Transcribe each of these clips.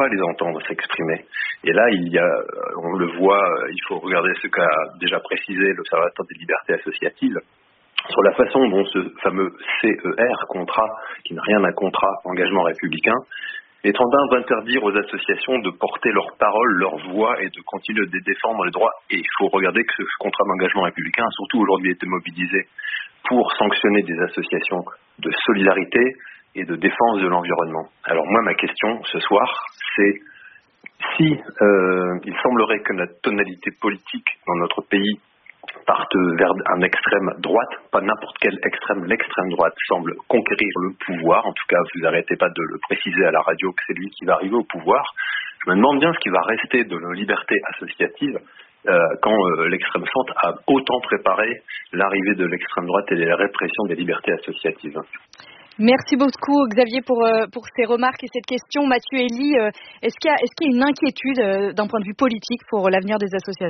pas les entendre s'exprimer. Et là, on le voit, il faut regarder ce qu'a déjà précisé l'Observatoire des libertés associatives sur la façon dont ce fameux CER, contrat, qui n'a rien d'un contrat engagement républicain, est en train d'interdire aux associations de porter leur parole, leur voix et de continuer de défendre les droits. Et il faut regarder que ce contrat d'engagement républicain a surtout aujourd'hui été mobilisé pour sanctionner des associations de solidarité et de défense de l'environnement. Alors moi, ma question ce soir, c'est si il semblerait que la tonalité politique dans notre pays parte vers un extrême droite, pas n'importe quel extrême, l'extrême droite semble conquérir le pouvoir, en tout cas vous n'arrêtez pas de le préciser à la radio que c'est lui qui va arriver au pouvoir. Je me demande bien ce qui va rester de nos libertés associatives quand l'extrême centre a autant préparé l'arrivée de l'extrême droite et la répression des libertés associatives. Merci beaucoup Xavier pour ces remarques et cette question. Mathieu Elie, est-ce qu'il y a une inquiétude d'un point de vue politique pour l'avenir des associations ?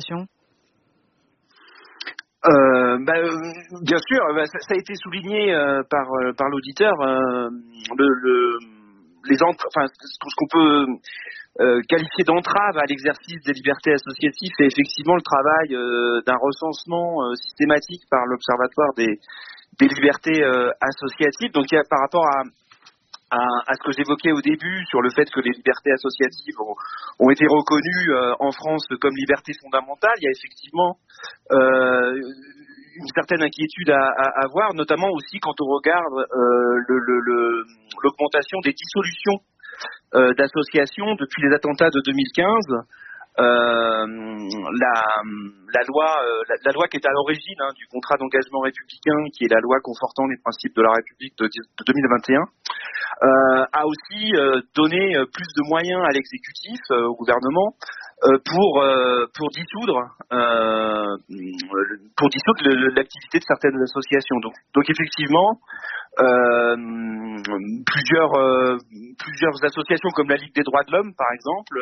Bien sûr, ça a été souligné par l'auditeur. Ce qu'on peut qualifier d'entrave à l'exercice des libertés associatives, c'est effectivement le travail d'un recensement systématique par l'Observatoire des libertés associatives. Donc, il y a par rapport à ce que j'évoquais au début sur le fait que les libertés associatives ont été reconnues en France comme libertés fondamentales, il y a effectivement une certaine inquiétude à avoir, notamment aussi quand on regarde l'augmentation des dissolutions d'associations depuis les attentats de 2015. La loi qui est à l'origine du contrat d'engagement républicain, qui est la loi confortant les principes de la République de 2021, a aussi donné plus de moyens à l'exécutif, au gouvernement, pour dissoudre l'activité de certaines associations. Donc effectivement, plusieurs associations comme la Ligue des droits de l'homme, par exemple,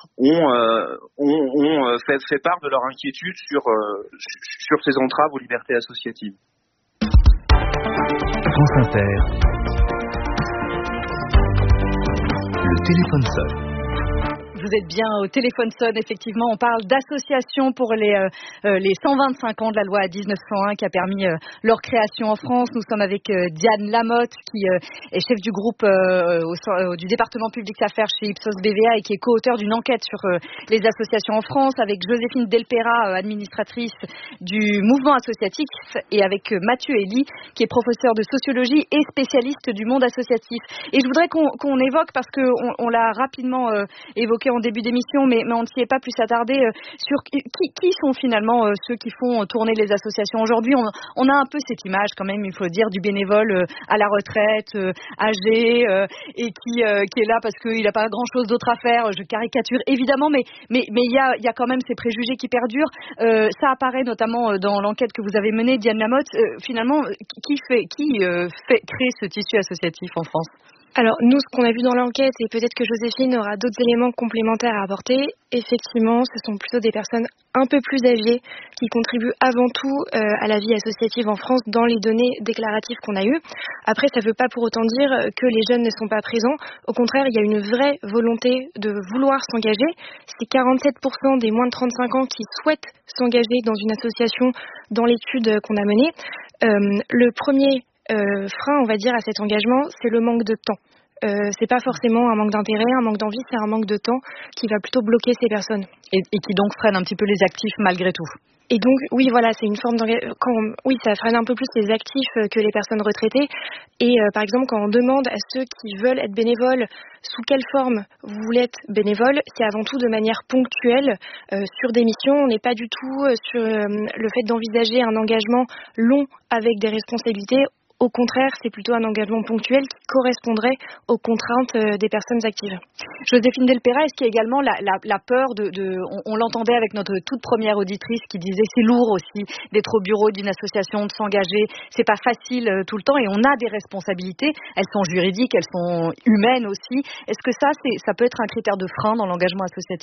ont fait part de leur inquiétude sur ces entraves aux libertés associatives. France Inter. Le téléphone sonne. Vous êtes bien au téléphone sonne, effectivement. On parle d'associations pour les 125 ans de la loi 1901 qui a permis leur création en France. Nous sommes avec Diane Lamotte qui est chef du groupe du département public affaires chez Ipsos BVA et qui est co-auteur d'une enquête sur les associations en France, avec Joséphine Delpera, administratrice du mouvement associatif, et avec Mathieu Elie qui est professeur de sociologie et spécialiste du monde associatif. Et je voudrais qu'on évoque, parce qu'on l'a rapidement évoqué en début d'émission, mais on ne s'y est pas plus attardé, sur qui sont finalement ceux qui font tourner les associations aujourd'hui. On a un peu cette image quand même, il faut le dire, du bénévole à la retraite, âgé, et qui est là parce qu'il n'a pas grand-chose d'autre à faire. Je caricature évidemment, mais il y a quand même ces préjugés qui perdurent. Ça apparaît notamment dans l'enquête que vous avez menée, Diane Lamotte. Finalement, qui crée ce tissu associatif en France ? Alors, nous, ce qu'on a vu dans l'enquête, et peut-être que Joséphine aura d'autres éléments complémentaires à apporter, effectivement, ce sont plutôt des personnes un peu plus âgées qui contribuent avant tout à la vie associative en France dans les données déclaratives qu'on a eues. Après, ça ne veut pas pour autant dire que les jeunes ne sont pas présents. Au contraire, il y a une vraie volonté de vouloir s'engager. C'est 47% des moins de 35 ans qui souhaitent s'engager dans une association dans l'étude qu'on a menée. Le premier frein, on va dire, à cet engagement, c'est le manque de temps. C'est pas forcément un manque d'intérêt, un manque d'envie, c'est un manque de temps qui va plutôt bloquer ces personnes. Et qui donc freine un petit peu les actifs malgré tout. Et donc, oui, voilà, c'est une forme d'engagement. Oui, ça freine un peu plus les actifs que les personnes retraitées. Et par exemple, quand on demande à ceux qui veulent être bénévoles sous quelle forme vous voulez être bénévole, c'est avant tout de manière ponctuelle sur des missions. On n'est pas du tout sur le fait d'envisager un engagement long avec des responsabilités. Au contraire, c'est plutôt un engagement ponctuel qui correspondrait aux contraintes des personnes actives. Joséphine Delpera, est-ce qu'il y a également la peur on l'entendait avec notre toute première auditrice qui disait c'est lourd aussi d'être au bureau d'une association, de s'engager, c'est pas facile tout le temps et on a des responsabilités, elles sont juridiques, elles sont humaines aussi. Est-ce que ça peut être un critère de frein dans l'engagement associatif ?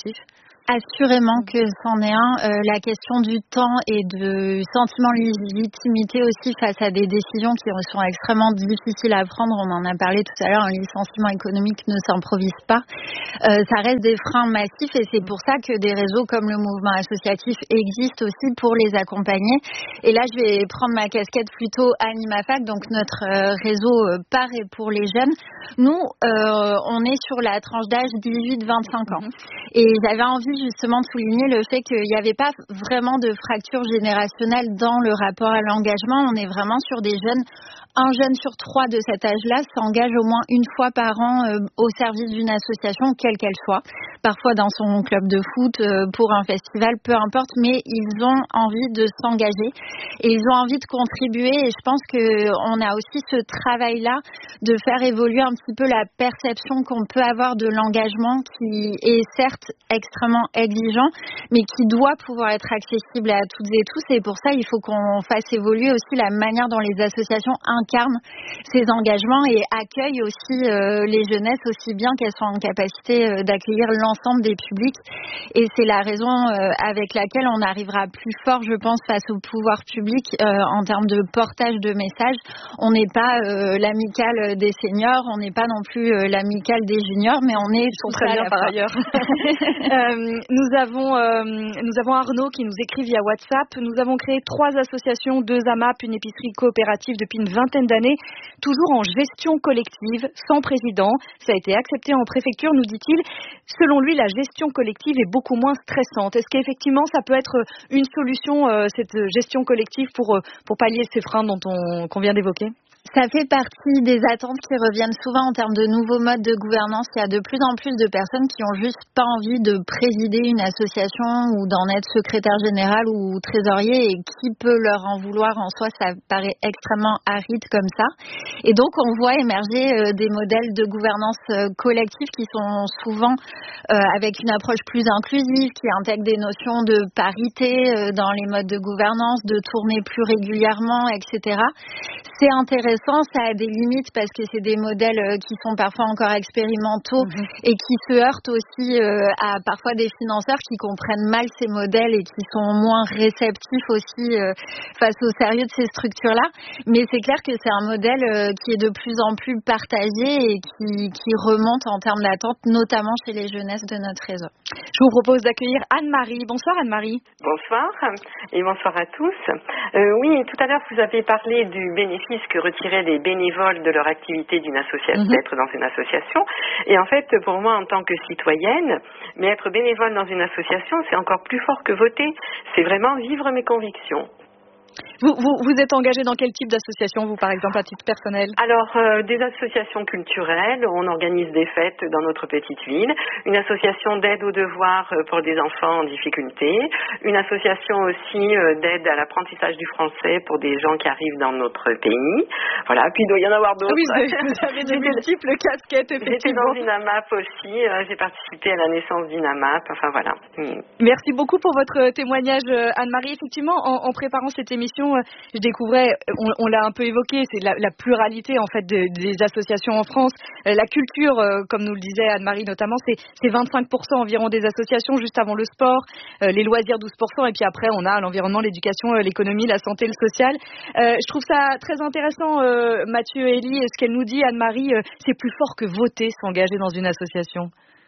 Assurément que c'en est un. La question du temps et de sentiment de légitimité aussi face à des décisions qui sont extrêmement difficiles à prendre. On en a parlé tout à l'heure, un licenciement économique ne s'improvise pas. Ça reste des freins massifs et c'est pour ça que des réseaux comme le mouvement associatif existent aussi pour les accompagner. Et là, je vais prendre ma casquette plutôt AnimaFac, donc notre réseau par et pour les jeunes. Nous, on est sur la tranche d'âge 18-25 ans. Et j'avais envie justement de souligner le fait qu'il n'y avait pas vraiment de fracture générationnelle dans le rapport à l'engagement. On est vraiment sur des jeunes. Un jeune sur 3 de cet âge-là s'engage au moins une fois par an au service d'une association, quelle qu'elle soit. Parfois dans son club de foot, pour un festival, peu importe, mais ils ont envie de s'engager et ils ont envie de contribuer. Et je pense qu'on a aussi ce travail-là de faire évoluer un petit peu la perception qu'on peut avoir de l'engagement qui est certes extrêmement exigeant, mais qui doit pouvoir être accessible à toutes et tous. Et pour ça, il faut qu'on fasse évoluer aussi la manière dont les associations incarnent ces engagements et accueillent aussi les jeunesses aussi bien qu'elles sont en capacité d'accueillir l'ensemble des publics. Et c'est la raison avec laquelle on arrivera plus fort, je pense, face au pouvoir public en termes de portage de messages. On n'est pas l'amicale des seniors, on n'est pas non plus l'amicale des juniors, mais on est tout très bien par ailleurs. Nous avons Arnaud qui nous écrit via WhatsApp. Nous avons créé 3 associations, 2 AMAP, une épicerie coopérative depuis une 20aine d'années, toujours en gestion collective, sans président. Ça a été accepté en préfecture, nous dit-il. Selon lui, la gestion collective est beaucoup moins stressante. Est-ce qu'effectivement, ça peut être une solution, cette gestion collective, pour pallier ces freins qu'on vient d'évoquer ? Ça fait partie des attentes qui reviennent souvent en termes de nouveaux modes de gouvernance. Il y a de plus en plus de personnes qui ont juste pas envie de présider une association ou d'en être secrétaire général ou trésorier, et qui peut leur en vouloir en soi, ça paraît extrêmement aride comme ça. Et donc on voit émerger des modèles de gouvernance collective qui sont souvent avec une approche plus inclusive, qui intègrent des notions de parité dans les modes de gouvernance, de tourner plus régulièrement, etc. C'est intéressant, ça a des limites parce que c'est des modèles qui sont parfois encore expérimentaux et qui se heurtent aussi à parfois des financeurs qui comprennent mal ces modèles et qui sont moins réceptifs aussi face au sérieux de ces structures-là. Mais c'est clair que c'est un modèle qui est de plus en plus partagé et qui remonte en termes d'attente, notamment chez les jeunesses de notre réseau. Je vous propose d'accueillir Anne-Marie. Bonsoir Anne-Marie. Bonsoir et bonsoir à tous. Oui, tout à l'heure vous avez parlé du bénéfice que retiraient les bénévoles de leur activité d'une association, d'être dans une association. Et en fait, pour moi, en tant que citoyenne, mais être bénévole dans une association, c'est encore plus fort que voter. C'est vraiment vivre mes convictions. Vous êtes engagé dans quel type d'association, vous, par exemple, à titre personnel ? Alors, des associations culturelles, on organise des fêtes dans notre petite ville, une association d'aide aux devoirs pour des enfants en difficulté, une association aussi d'aide à l'apprentissage du français pour des gens qui arrivent dans notre pays. Voilà, puis il doit y en avoir d'autres. Oui, vous avez de multiples casquettes, effectivement. J'étais dans une AMAP aussi, j'ai participé à la naissance d'une AMAP, enfin voilà. Merci beaucoup pour votre témoignage, Anne-Marie. Effectivement, en préparant cette émission, je découvrais, on l'a un peu évoqué, c'est la pluralité en fait des associations en France. La culture, comme nous le disait Anne-Marie notamment, c'est 25% environ des associations, juste avant le sport, les loisirs 12%, et puis après on a l'environnement, l'éducation, l'économie, la santé, le social. Je trouve ça très intéressant, Mathieu et Élie, ce qu'elle nous dit, Anne-Marie, c'est plus fort que voter, s'engager dans une association.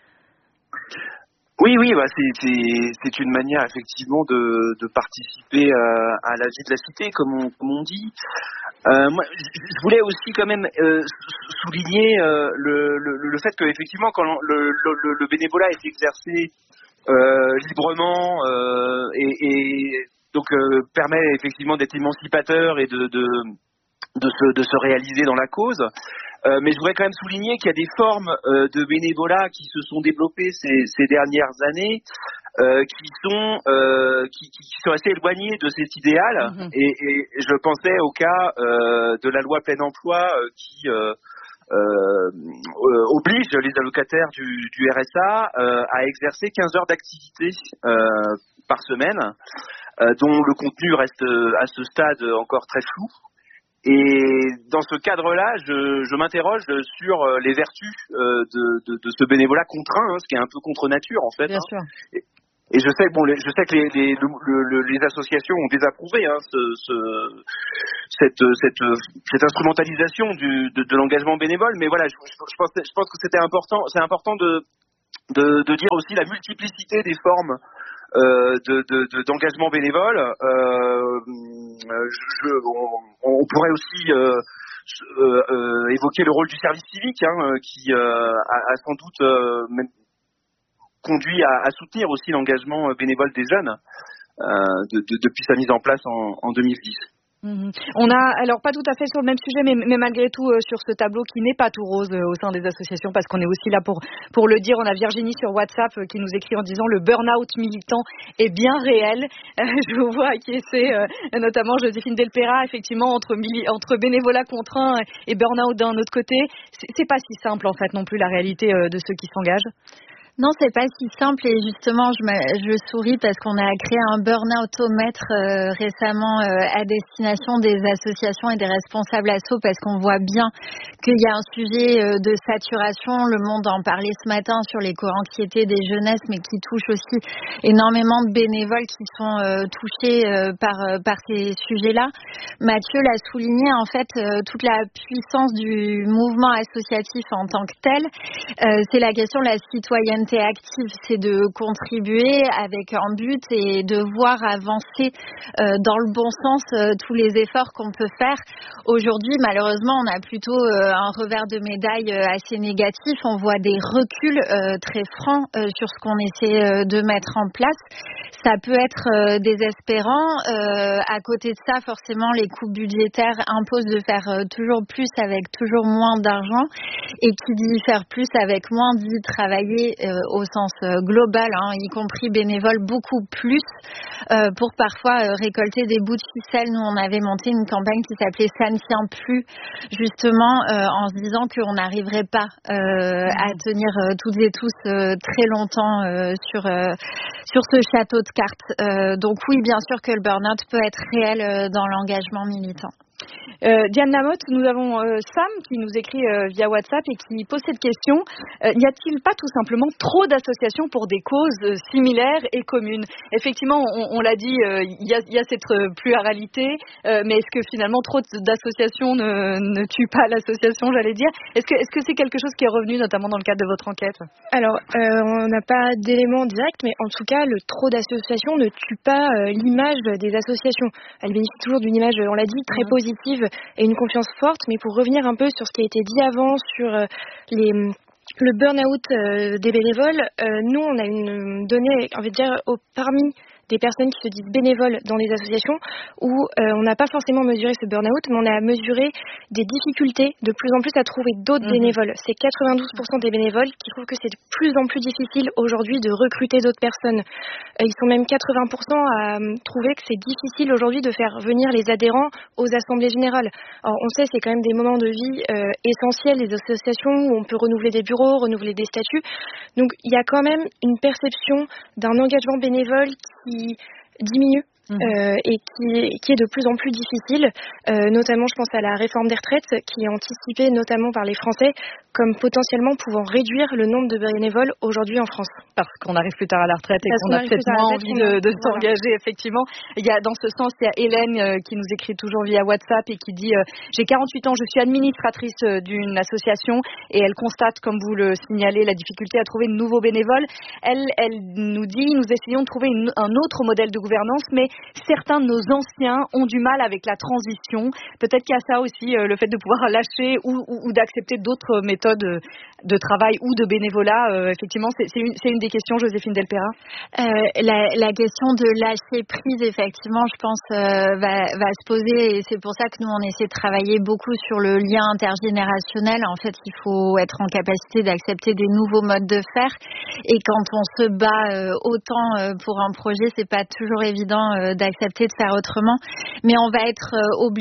Oui, bah c'est une manière effectivement de participer à la vie de la cité, comme on dit. Moi, je voulais aussi quand même souligner le fait que effectivement, quand le bénévolat est exercé librement et donc permet effectivement d'être émancipateur et de se réaliser dans la cause. Mais je voudrais quand même souligner qu'il y a des formes de bénévolat qui se sont développées ces dernières années, qui sont assez éloignées de cet idéal. Et je pensais au cas de la loi plein emploi qui oblige les allocataires du RSA à exercer 15 heures d'activité par semaine, dont le contenu reste à ce stade encore très flou. Et dans ce cadre-là, je m'interroge sur les vertus de ce bénévolat contraint, ce qui est un peu contre nature en fait. Bien sûr. Et je sais que les associations ont désapprouvé cette instrumentalisation de l'engagement bénévole. Mais voilà, je pense que c'est important de dire aussi la multiplicité des formes d'engagement bénévole. On pourrait aussi évoquer le rôle du service civique, qui a sans doute même conduit à soutenir aussi l'engagement bénévole des jeunes depuis sa mise en place en 2010. On a, alors pas tout à fait sur le même sujet, mais malgré tout sur ce tableau qui n'est pas tout rose au sein des associations, parce qu'on est aussi là pour le dire. On a Virginie sur WhatsApp qui nous écrit en disant: le burn-out militant est bien réel. Je vous vois acquiescer, notamment Joséphine Delpera, effectivement, entre bénévolat contraint et burn-out d'un autre côté. C'est pas si simple en fait non plus la réalité de ceux qui s'engagent. Non, c'est pas si simple, et justement je souris parce qu'on a créé un burn-out-omètre récemment à destination des associations et des responsables assos, parce qu'on voit bien qu'il y a un sujet de saturation. Le Monde en parlait ce matin sur les co-anxiétés des jeunesses, mais qui touche aussi énormément de bénévoles qui sont touchés par ces sujets-là. Mathieu l'a souligné, en fait, toute la puissance du mouvement associatif en tant que tel, c'est la question de la citoyenneté active, c'est de contribuer avec un but et de voir avancer dans le bon sens tous les efforts qu'on peut faire. Aujourd'hui, malheureusement, on a plutôt un revers de médaille assez négatif. On voit des reculs très francs sur ce qu'on essaie de mettre en place. Ça peut être désespérant. À côté de ça, forcément, les coupes budgétaires imposent de faire toujours plus avec toujours moins d'argent. Et qui dit faire plus avec moins dit travailler au sens global, y compris bénévole, beaucoup plus pour parfois récolter des bouts de ficelle. Nous, on avait monté une campagne qui s'appelait « Ça ne tient plus », justement en se disant qu'on n'arriverait pas à tenir toutes et tous très longtemps sur ce château de cartes. Donc oui, bien sûr que le burn-out peut être réel dans l'engagement militant. Diane Lamotte, nous avons Sam qui nous écrit via WhatsApp et qui pose cette question: n'y a-t-il pas tout simplement trop d'associations pour des causes similaires et communes? Effectivement, on l'a dit, il y a cette pluralité, mais est-ce que finalement trop d'associations ne tuent pas l'association, j'allais dire? Est-ce que c'est quelque chose qui est revenu notamment dans le cadre de votre enquête? Alors, on n'a pas d'éléments directs, mais en tout cas, le trop d'associations ne tue pas l'image des associations. Elles bénéficient toujours d'une image, on l'a dit, très positive et une confiance forte. Mais pour revenir un peu sur ce qui a été dit avant sur le burn-out des bénévoles, nous on a une donnée, on va dire, parmi des personnes qui se disent bénévoles dans les associations où on n'a pas forcément mesuré ce burn-out, mais on a mesuré des difficultés de plus en plus à trouver d'autres bénévoles. C'est 92% des bénévoles qui trouvent que c'est de plus en plus difficile aujourd'hui de recruter d'autres personnes. Ils sont même 80% à trouver que c'est difficile aujourd'hui de faire venir les adhérents aux assemblées générales. Alors on sait, c'est quand même des moments de vie essentiels, les associations où on peut renouveler des bureaux, renouveler des statuts. Donc il y a quand même une perception d'un engagement bénévole qui diminue et qui est de plus en plus difficile, notamment je pense à la réforme des retraites qui est anticipée notamment par les Français comme potentiellement pouvant réduire le nombre de bénévoles aujourd'hui en France. Parce qu'on arrive plus tard à la retraite et qu'on a peut-être moins envie de s'engager, effectivement. Il y a, dans ce sens, il y a Hélène qui nous écrit toujours via WhatsApp et qui dit j'ai 48 ans, je suis administratrice d'une association et elle constate, comme vous le signalez, la difficulté à trouver de nouveaux bénévoles. Elle nous dit, nous essayons de trouver un autre modèle de gouvernance, mais certains de nos anciens ont du mal avec la transition. Peut-être qu'il y a ça aussi, le fait de pouvoir lâcher ou d'accepter d'autres méthodes de travail ou de bénévolat. Effectivement, c'est une des questions, Joséphine Delpera. La question de lâcher prise, effectivement, je pense, va se poser, et c'est pour ça que nous, on essaie de travailler beaucoup sur le lien intergénérationnel. En fait, il faut être en capacité d'accepter des nouveaux modes de faire, et quand on se bat autant pour un projet, c'est pas toujours évident d'accepter de faire autrement, mais on va être obligé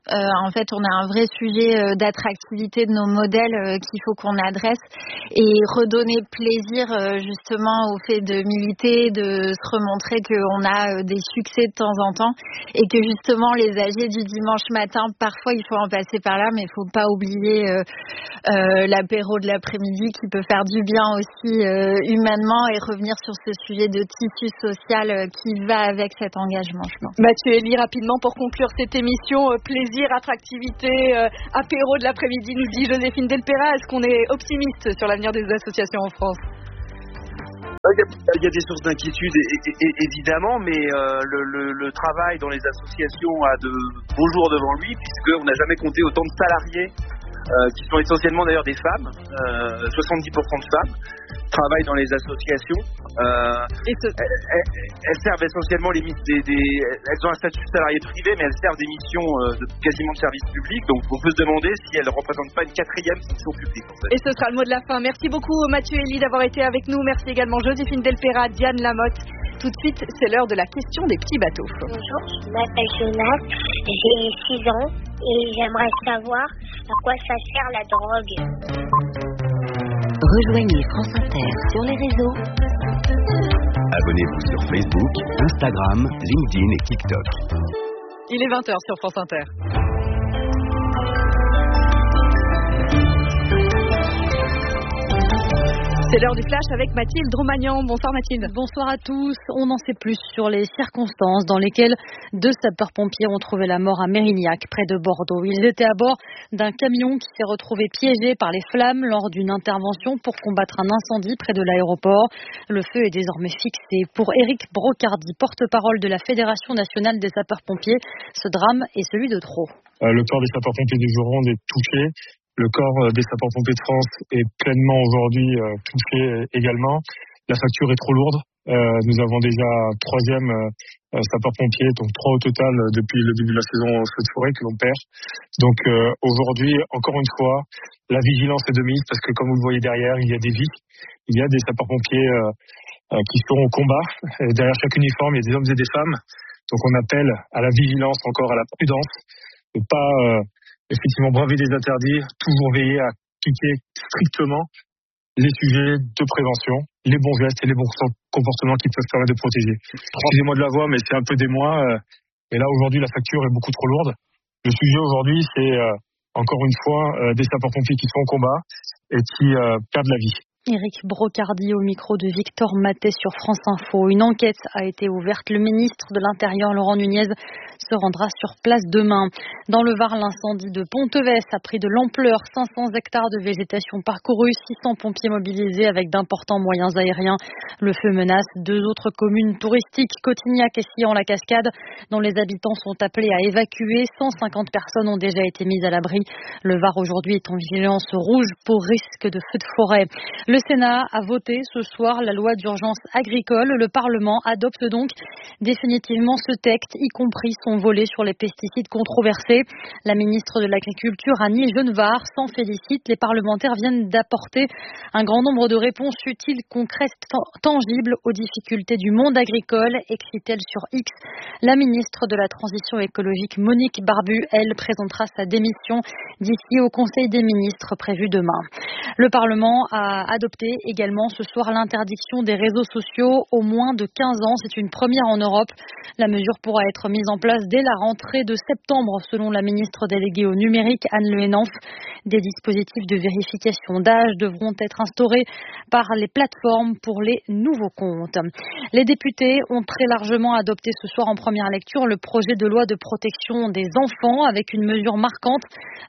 En fait, on a un vrai sujet d'attractivité de nos modèles qu'il faut qu'on adresse et redonner plaisir justement au fait de militer, de se remontrer qu'on a des succès de temps en temps et que justement les AG du dimanche matin, parfois il faut en passer par là, mais il faut pas oublier l'apéro de l'après-midi qui peut faire du bien aussi humainement et revenir sur ce sujet de tissu social qui va avec cet engagement, je pense. Mathieu Elie, rapidement pour conclure cette émission, plaisir, attractivité, apéro de l'après-midi, nous dit Joséphine Delpera. Est-ce qu'on est optimiste sur l'avenir des associations en France ? Il y a des sources d'inquiétude évidemment, mais le travail dans les associations a de beaux jours devant lui, puisqu'on n'a jamais compté autant de salariés qui sont essentiellement d'ailleurs des femmes, 70% de femmes travaillent dans les associations. Elles servent essentiellement elles ont un statut de salarié privé, mais elles servent des missions quasiment de service public, donc on peut se demander si elles ne représentent pas une quatrième fonction publique. En fait. Et ce sera le mot de la fin. Merci beaucoup Mathieu Elie d'avoir été avec nous. Merci également Joséphine Delpera, Diane Lamotte. Tout de suite, c'est l'heure de la question des petits bateaux. Bonjour, je m'appelle Jonas, j'ai 6 ans et j'aimerais savoir à quoi ça sert la drogue. Rejoignez France Inter sur les réseaux. Abonnez-vous sur Facebook, Instagram, LinkedIn et TikTok. Il est 20h sur France Inter. C'est l'heure du flash avec Mathilde Romagnan. Bonsoir Mathilde. Bonsoir à tous. On en sait plus sur les circonstances dans lesquelles 2 sapeurs-pompiers ont trouvé la mort à Mérignac, près de Bordeaux. Ils étaient à bord d'un camion qui s'est retrouvé piégé par les flammes lors d'une intervention pour combattre un incendie près de l'aéroport. Le feu est désormais fixé. Pour Éric Brocardi, porte-parole de la Fédération nationale des sapeurs-pompiers, ce drame est celui de trop. Le corps des sapeurs-pompiers du Gironde est touché. Le corps des sapeurs-pompiers de France est pleinement aujourd'hui touché également. La facture est trop lourde. Nous avons déjà 3e sapeurs-pompiers, donc 3 au total depuis le début de la saison feu de forêt que l'on perd. Donc aujourd'hui, encore une fois, la vigilance est de mise parce que comme vous le voyez derrière, il y a des vies. Il y a des sapeurs-pompiers qui sont au combat. Et derrière chaque uniforme, il y a des hommes et des femmes. Donc on appelle à la vigilance, encore à la prudence, de pas effectivement braver des interdits, toujours veiller à appliquer strictement les sujets de prévention, les bons gestes et les bons comportements qui peuvent permettre de protéger. Excusez-moi de la voix, mais c'est un peu d'émoi. Et là, aujourd'hui, la facture est beaucoup trop lourde. Le sujet aujourd'hui, c'est encore une fois des sapeurs-pompiers qui sont au combat et qui perdent la vie. Éric Brocardi au micro de Victor Matet sur France Info. Une enquête a été ouverte. Le ministre de l'Intérieur, Laurent Nunez, se rendra sur place demain. Dans le Var, l'incendie de Pontevès a pris de l'ampleur. 500 hectares de végétation parcourus, 600 pompiers mobilisés avec d'importants moyens aériens. Le feu menace 2 autres communes touristiques, Cotignac et Sillans-la-Cascade, dont les habitants sont appelés à évacuer. 150 personnes ont déjà été mises à l'abri. Le Var aujourd'hui est en vigilance rouge pour risque de feu de forêt. Le Sénat a voté ce soir la loi d'urgence agricole. Le Parlement adopte donc définitivement ce texte, y compris son volet sur les pesticides controversés. La ministre de l'Agriculture, Annie Genevard, s'en félicite. Les parlementaires viennent d'apporter un grand nombre de réponses utiles, concrètes, tangibles aux difficultés du monde agricole, écrit-elle sur X. La ministre de la Transition écologique, Monique Barbu, elle, présentera sa démission d'ici au Conseil des ministres prévu demain. Le Parlement a adopté également ce soir l'interdiction des réseaux sociaux aux moins de 15 ans. C'est une première en Europe. La mesure pourra être mise en place dès la rentrée de septembre, selon la ministre déléguée au numérique, Anne Le Henanff. Des dispositifs de vérification d'âge devront être instaurés par les plateformes pour les nouveaux comptes. Les députés ont très largement adopté ce soir en première lecture le projet de loi de protection des enfants avec une mesure marquante,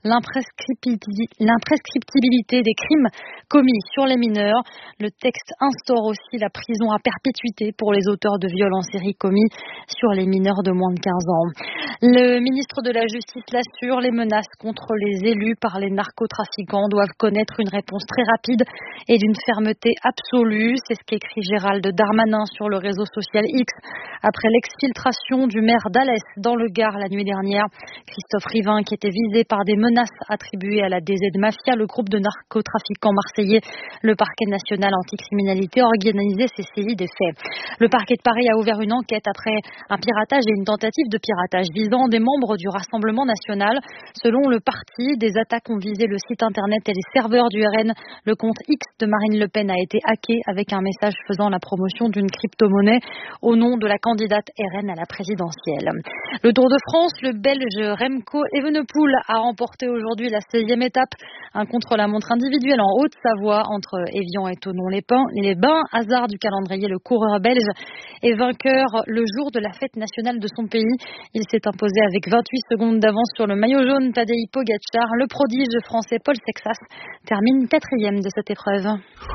l'imprescriptibilité des crimes commis sur les mineurs. Le texte instaure aussi la prison à perpétuité pour les auteurs de viols en série commis sur les mineurs de moins de 15 ans. Le ministre de la Justice l'assure, les menaces contre les élus par les narcotrafiquants doivent connaître une réponse très rapide et d'une fermeté absolue. C'est ce qu'écrit Gérald Darmanin sur le réseau social X après l'exfiltration du maire d'Alès dans le Gard la nuit dernière. Christophe Rivin, qui était visé par des menaces attribuées à la DZ Mafia, le groupe de narcotrafiquants marseillais. Le Le parquet national anticriminalité organisée s'est saisi des faits. Le parquet de Paris a ouvert une enquête après un piratage et une tentative de piratage visant des membres du Rassemblement national. Selon le parti, des attaques ont visé le site internet et les serveurs du RN. Le compte X de Marine Le Pen a été hacké avec un message faisant la promotion d'une crypto-monnaie au nom de la candidate RN à la présidentielle. Le Tour de France, le Belge Remco Evenepoel a remporté aujourd'hui la 16e étape, un contre-la-montre individuel en Haute-Savoie entre Évian et Thonon-les-Bains. Hasard du calendrier, le coureur belge est vainqueur le jour de la fête nationale de son pays. Il s'est imposé avec 28 secondes d'avance sur le maillot jaune Tadej Pogačar. Le prodige français Paul Sexas termine 4e de cette épreuve.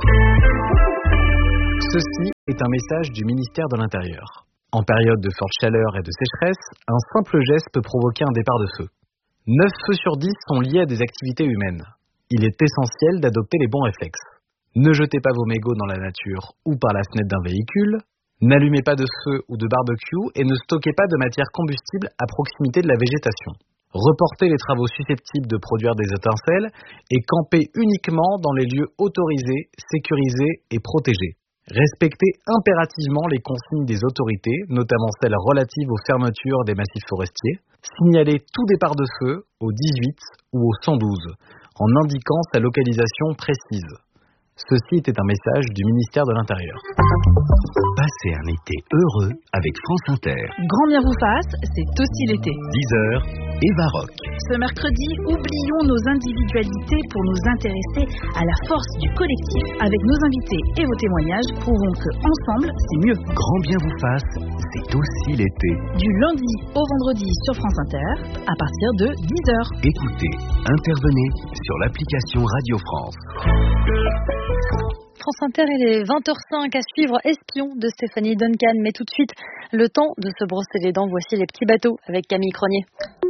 Ceci est un message du ministère de l'Intérieur. En période de forte chaleur et de sécheresse, un simple geste peut provoquer un départ de feu. 9 feux sur 10 sont liés à des activités humaines. Il est essentiel d'adopter les bons réflexes. Ne jetez pas vos mégots dans la nature ou par la fenêtre d'un véhicule. N'allumez pas de feu ou de barbecue et ne stockez pas de matière combustible à proximité de la végétation. Reportez les travaux susceptibles de produire des étincelles et campez uniquement dans les lieux autorisés, sécurisés et protégés. Respectez impérativement les consignes des autorités, notamment celles relatives aux fermetures des massifs forestiers. Signalez tout départ de feu au 18 ou au 112, en indiquant sa localisation précise. Ceci était un message du ministère de l'Intérieur. Passez un été heureux avec France Inter. Grand bien vous fasse, c'est aussi l'été. 10h, Eva Rock. Ce mercredi, oublions nos individualités pour nous intéresser à la force du collectif. Avec nos invités et vos témoignages, prouvons que ensemble, c'est mieux. Grand bien vous fasse, c'est aussi l'été. Du lundi au vendredi sur France Inter, à partir de 10h. Écoutez, intervenez sur l'application Radio France. France Inter, il est 20h05 à suivre Espion de Stéphanie Duncan. Mais tout de suite, le temps de se brosser les dents. Voici les petits bateaux avec Camille Cronier.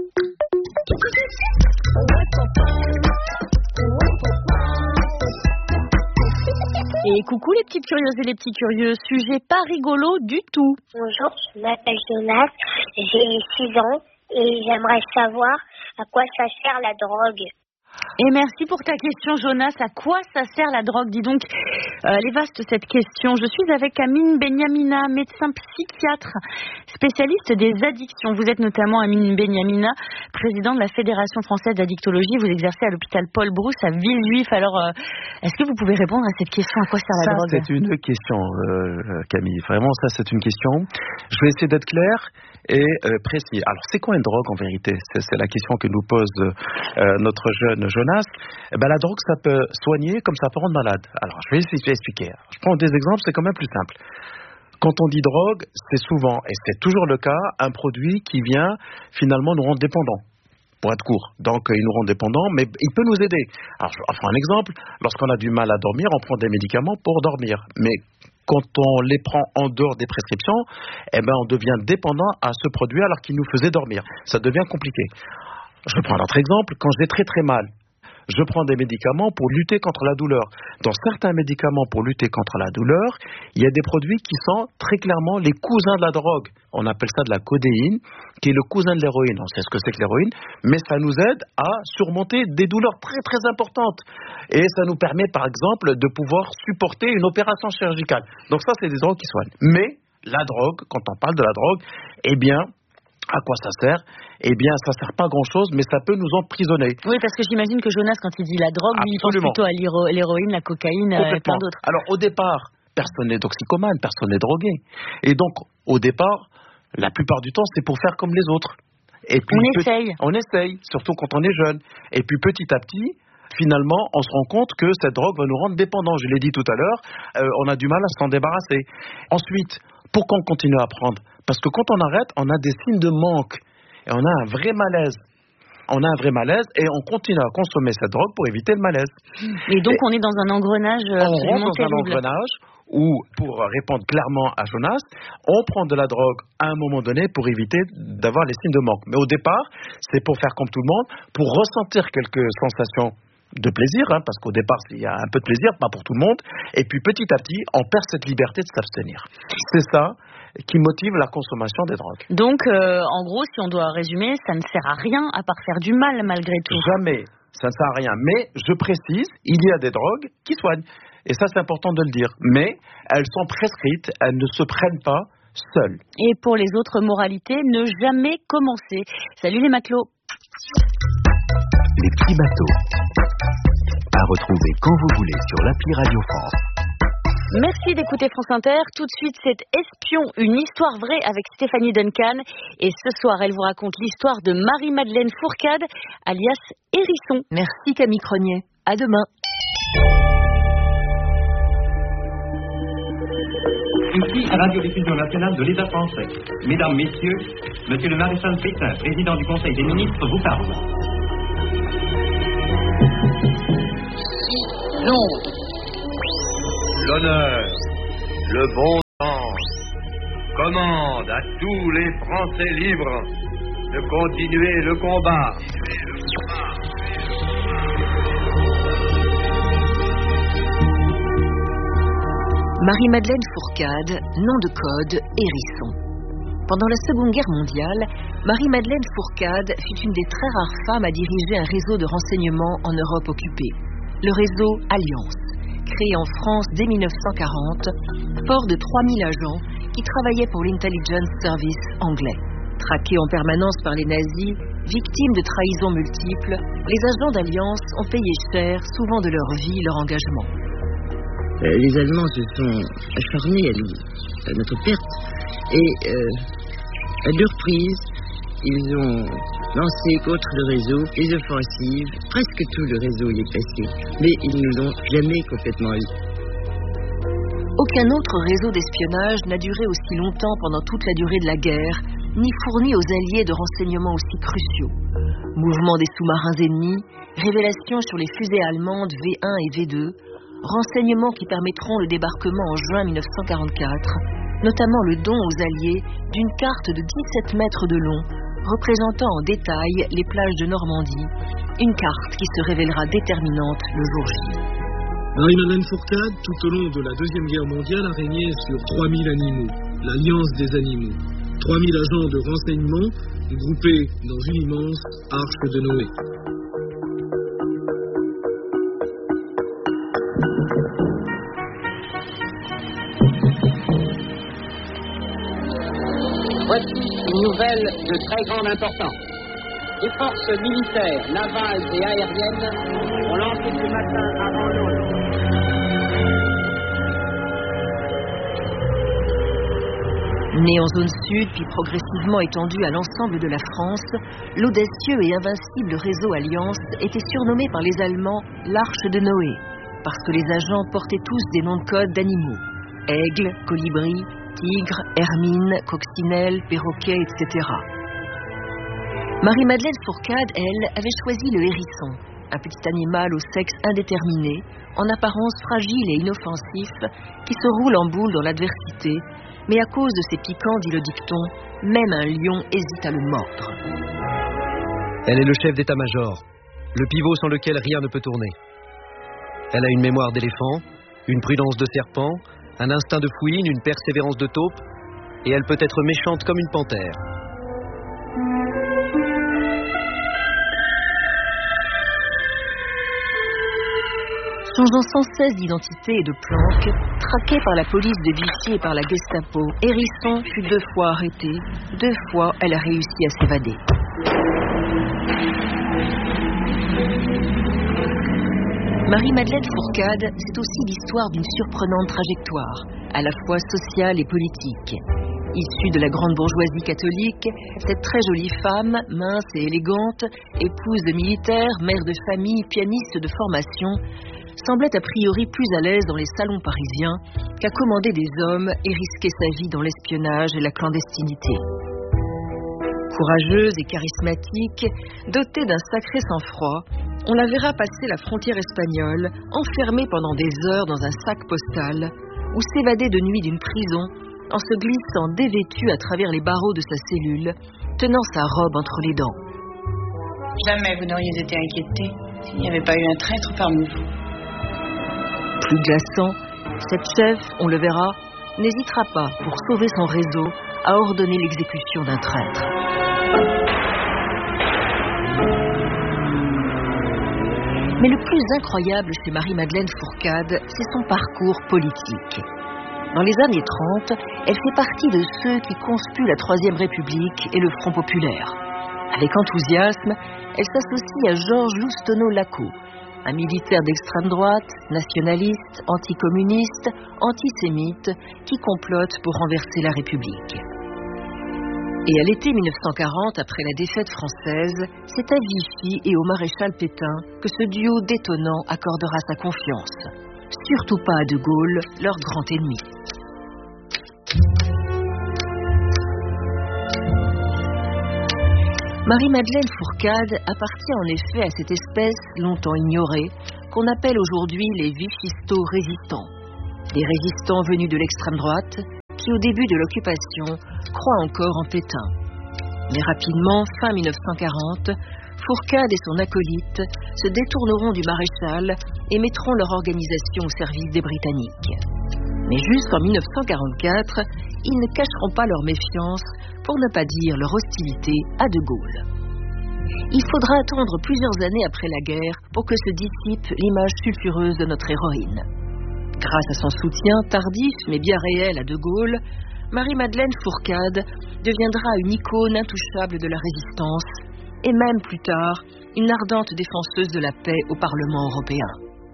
Et coucou les petites curieuses et les petits curieux. Sujet pas rigolo du tout. Bonjour, je m'appelle Jonas, j'ai 6 ans et j'aimerais savoir à quoi ça sert la drogue. Et merci pour ta question, Jonas. À quoi ça sert la drogue? Dis donc, elle est vaste cette question. Je suis avec Amine Benyamina, médecin psychiatre, spécialiste des addictions. Vous êtes notamment Amine Benyamina, président de la Fédération française d'addictologie. Vous exercez à l'hôpital Paul Brousse à Villejuif. Alors, est-ce que vous pouvez répondre à cette question? À quoi sert la drogue? C'est une question, Camille. Vraiment, ça, c'est une question. Je vais essayer d'être clair et précis. Alors, c'est quoi une drogue en vérité? C'est la question que nous pose notre jeune Jonas. La drogue, ça peut soigner comme ça peut rendre malade. Alors, je vais essayer d'expliquer. Je prends des exemples, c'est quand même plus simple. Quand on dit drogue, c'est souvent, et c'est toujours le cas, un produit qui vient finalement nous rendre dépendants. Pour être court. Donc, il nous rend dépendants, mais il peut nous aider. Alors, je prends un exemple. Lorsqu'on a du mal à dormir, on prend des médicaments pour dormir. Mais quand on les prend en dehors des prescriptions, on devient dépendant à ce produit alors qu'il nous faisait dormir. Ça devient compliqué. Je prends un autre exemple. Quand j'ai très très mal, je prends des médicaments pour lutter contre la douleur. Dans certains médicaments pour lutter contre la douleur, il y a des produits qui sont très clairement les cousins de la drogue. On appelle ça de la codéine, qui est le cousin de l'héroïne. On sait ce que c'est que l'héroïne, mais ça nous aide à surmonter des douleurs très très importantes. Et ça nous permet par exemple de pouvoir supporter une opération chirurgicale. Donc ça, c'est des drogues qui soignent. Mais la drogue, quand on parle de la drogue, à quoi ça sert? Ça sert pas à grand-chose, mais ça peut nous emprisonner. Oui, parce que j'imagine que Jonas, quand il dit la drogue, il pense plutôt à l'héroïne, la cocaïne, et plein d'autres. Alors, au départ, personne n'est toxicomane, personne n'est drogué. Et donc, au départ, la plupart du temps, c'est pour faire comme les autres. Et puis, on essaye, surtout quand on est jeune. Et puis, petit à petit, finalement, on se rend compte que cette drogue va nous rendre dépendants. Je l'ai dit tout à l'heure, on a du mal à s'en débarrasser. Ensuite, pourquoi on continue à prendre? Parce que quand on arrête, on a des signes de manque. Et on a un vrai malaise. Et on continue à consommer cette drogue pour éviter le malaise. Et donc, on est dans un engrenage absolument terrible. On rentre dans un engrenage où, pour répondre clairement à Jonas, on prend de la drogue à un moment donné pour éviter d'avoir les signes de manque. Mais au départ, c'est pour faire comme tout le monde, pour ressentir quelques sensations de plaisir, parce qu'au départ, il y a un peu de plaisir, pas pour tout le monde. Et puis, petit à petit, on perd cette liberté de s'abstenir. C'est ça qui motive la consommation des drogues. Donc, en gros, si on doit résumer, ça ne sert à rien à part faire du mal malgré tout. Jamais, ça ne sert à rien. Mais, je précise, il y a des drogues qui soignent. Et ça, c'est important de le dire. Mais elles sont prescrites, elles ne se prennent pas seules. Et pour les autres moralités, ne jamais commencer. Salut les matelots. Les petits bateaux. À retrouver quand vous voulez sur l'appli Radio France. Merci d'écouter France Inter. Tout de suite, c'est Espion, une histoire vraie avec Stéphanie Duncan. Et ce soir, elle vous raconte l'histoire de Marie-Madeleine Fourcade, alias Hérisson. Merci Camille Cronier. À demain. Ici, Radio-Diffusion nationale de l'État français. Mesdames, Messieurs, Monsieur le Maréchal Pétain, président du Conseil des ministres, vous parle. L'honneur, le bon sens commande à tous les Français libres de continuer le combat. Marie-Madeleine Fourcade, nom de code Hérisson. Pendant la Seconde Guerre mondiale, Marie-Madeleine Fourcade fut une des très rares femmes à diriger un réseau de renseignement en Europe occupée, le réseau Alliance, créé en France dès 1940, fort de 3000 agents qui travaillaient pour l'Intelligence Service anglais. Traqués en permanence par les nazis, victimes de trahisons multiples, les agents d'Alliance ont payé cher, souvent de leur vie, leur engagement. Les Allemands se sont acharnés à notre perte et à deux reprises, ils ont lancé contre le réseau des offensives. Presque tout le réseau y est passé, mais ils ne nous ont jamais complètement eu. Aucun autre réseau d'espionnage n'a duré aussi longtemps pendant toute la durée de la guerre, ni fourni aux alliés de renseignements aussi cruciaux. Mouvement des sous-marins ennemis, révélations sur les fusées allemandes V1 et V2, renseignements qui permettront le débarquement en juin 1944, notamment le don aux Alliés d'une carte de 17 mètres de long, représentant en détail les plages de Normandie, une carte qui se révélera déterminante le jour J. Marie-Madeleine Fourcade, tout au long de la Deuxième Guerre mondiale, a régné sur 3000 animaux, l'Alliance des animaux. 3000 agents de renseignement groupés dans une immense arche de Noé. Voici une nouvelle de très grande importance. Les forces militaires, navales et aériennes ont lancé ce matin avant l'aube. Né en zone sud, puis progressivement étendu à l'ensemble de la France, l'audacieux et invincible réseau Alliance était surnommé par les Allemands l'Arche de Noé, parce que les agents portaient tous des noms de code d'animaux. Aigle, colibri, tigre, hermine, coccinelle, perroquet, etc. Marie-Madeleine Fourcade, elle, avait choisi le hérisson, un petit animal au sexe indéterminé, en apparence fragile et inoffensif, qui se roule en boule dans l'adversité, mais à cause de ses piquants, dit le dicton, même un lion hésite à le mordre. Elle est le chef d'état-major, le pivot sans lequel rien ne peut tourner. Elle a une mémoire d'éléphant, une prudence de serpent, un instinct de fouine, une persévérance de taupe, et elle peut être méchante comme une panthère. Changeant sans cesse d'identité et de planque, traquée par la police de Vichy et par la Gestapo, Hérisson fut 2 fois arrêtée. 2 fois, elle a réussi à s'évader. Marie-Madeleine Fourcade, c'est aussi l'histoire d'une surprenante trajectoire, à la fois sociale et politique. Issue de la grande bourgeoisie catholique, cette très jolie femme, mince et élégante, épouse de militaire, mère de famille, pianiste de formation, semblait a priori plus à l'aise dans les salons parisiens qu'à commander des hommes et risquer sa vie dans l'espionnage et la clandestinité. Courageuse et charismatique, dotée d'un sacré sang-froid, on la verra passer la frontière espagnole, enfermée pendant des heures dans un sac postal, ou s'évader de nuit d'une prison en se glissant dévêtue à travers les barreaux de sa cellule, tenant sa robe entre les dents. Jamais vous n'auriez été inquiété s'il n'y avait pas eu un traître parmi vous. Plus glaçant, cette chef, on le verra, n'hésitera pas, pour sauver son réseau, à ordonner l'exécution d'un traître. Mais le plus incroyable chez Marie-Madeleine Fourcade, c'est son parcours politique. Dans les années 30, elle fait partie de ceux qui conspuent la Troisième République et le Front populaire. Avec enthousiasme, elle s'associe à Georges Loustonneau-Laco, un militaire d'extrême droite, nationaliste, anticommuniste, antisémite, qui complote pour renverser la République. Et à l'été 1940, après la défaite française, c'est à Vichy et au maréchal Pétain que ce duo détonnant accordera sa confiance. Surtout pas à De Gaulle, leur grand ennemi. Marie-Madeleine Fourcade appartient en effet à cette espèce longtemps ignorée qu'on appelle aujourd'hui les vichisto-résistants. Des résistants venus de l'extrême droite qui, au début de l'occupation, croient encore en Pétain. Mais rapidement, fin 1940, Fourcade et son acolyte se détourneront du maréchal et mettront leur organisation au service des Britanniques. Mais jusqu'en 1944, ils ne cacheront pas leur méfiance, pour ne pas dire leur hostilité à De Gaulle. Il faudra attendre plusieurs années après la guerre pour que se dissipe l'image sulfureuse de notre héroïne. Grâce à son soutien tardif mais bien réel à De Gaulle, Marie-Madeleine Fourcade deviendra une icône intouchable de la résistance et même plus tard, une ardente défenseuse de la paix au Parlement européen.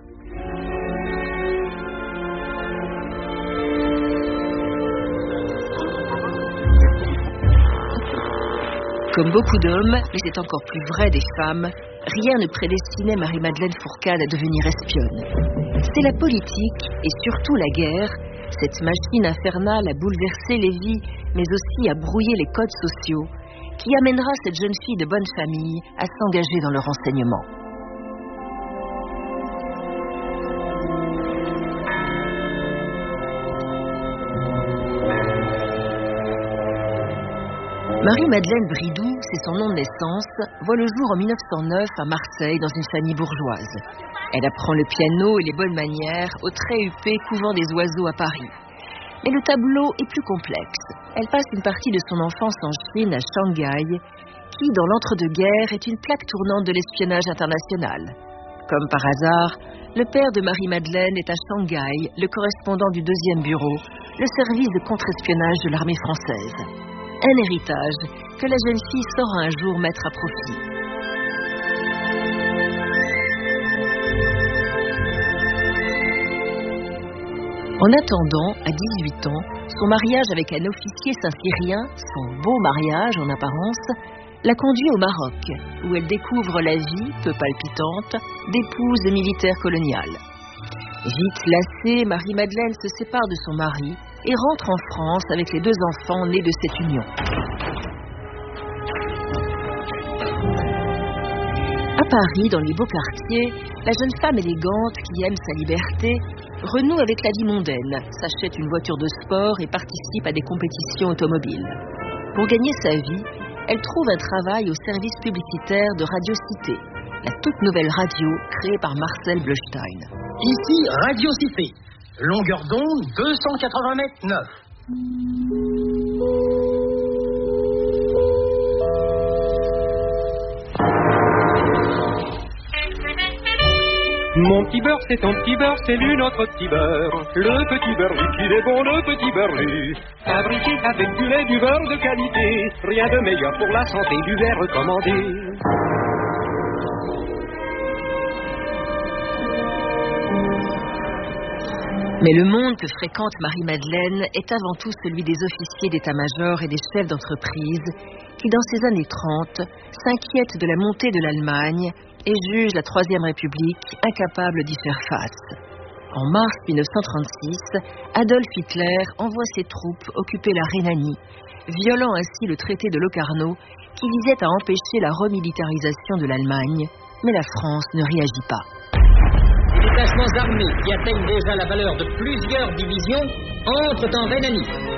Comme beaucoup d'hommes, mais c'est encore plus vrai des femmes, rien ne prédestinait Marie-Madeleine Fourcade à devenir espionne. C'est la politique, et surtout la guerre, cette machine infernale à bouleverser les vies, mais aussi à brouiller les codes sociaux, qui amènera cette jeune fille de bonne famille à s'engager dans le renseignement. Marie-Madeleine Bridoux, c'est son nom de naissance, voit le jour en 1909 à Marseille dans une famille bourgeoise. Elle apprend le piano et les bonnes manières au très huppé couvent des Oiseaux à Paris. Mais le tableau est plus complexe. Elle passe une partie de son enfance en Chine, à Shanghai, qui, dans l'entre-deux-guerres, est une plaque tournante de l'espionnage international. Comme par hasard, le père de Marie-Madeleine est à Shanghai, le correspondant du 2e bureau, le service de contre-espionnage de l'armée française. Un héritage que la jeune fille saura un jour mettre à profit. En attendant, à 18 ans, son mariage avec un officier saint-cyrien, son beau mariage en apparence, la conduit au Maroc, où elle découvre la vie, peu palpitante, d'épouse de militaire colonial. Vite lassée, Marie-Madeleine se sépare de son mari et rentre en France avec les 2 enfants nés de cette union. À Paris, dans les beaux quartiers, la jeune femme élégante qui aime sa liberté renoue avec la vie mondaine, s'achète une voiture de sport et participe à des compétitions automobiles. Pour gagner sa vie, elle trouve un travail au service publicitaire de Radio Cité, la toute nouvelle radio créée par Marcel Bleustein. Ici, Radio Cité. Longueur d'onde, 280 mètres 9. Mon petit beurre, c'est ton petit beurre, c'est lui notre petit beurre. Le petit beurre, il est bon, le petit beurre, lui. Fabriqué avec du lait, du beurre de qualité. Rien de meilleur pour la santé, du lait recommandé. Mais le monde que fréquente Marie-Madeleine est avant tout celui des officiers d'état-major et des chefs d'entreprise qui, dans ces années 30, s'inquiètent de la montée de l'Allemagne et jugent la Troisième République incapable d'y faire face. En mars 1936, Adolf Hitler envoie ses troupes occuper la Rhénanie, violant ainsi le traité de Locarno qui visait à empêcher la remilitarisation de l'Allemagne, mais la France ne réagit pas. Les détachements armés qui atteignent déjà la valeur de plusieurs divisions entrent en Rhénanie.